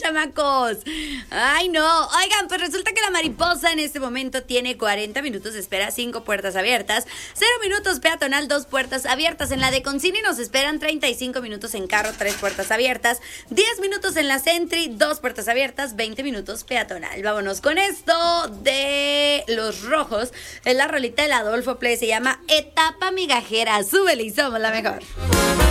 chamacos. Ay, no. Oigan, pues resulta que la mariposa en este momento tiene 40 minutos de espera, 5 puertas abiertas, 0 minutos peatonal, 2 puertas abiertas. En la de Concini nos esperan 35 minutos en carro, 3 puertas abiertas, 10 minutos en la Sentry, 2 puertas abiertas, 20 minutos peatonal. Vámonos con esto de Los Rojos. Es la rolita del Adolfo Play, se llama Etapa Migajera. Súbele y somos la mejor.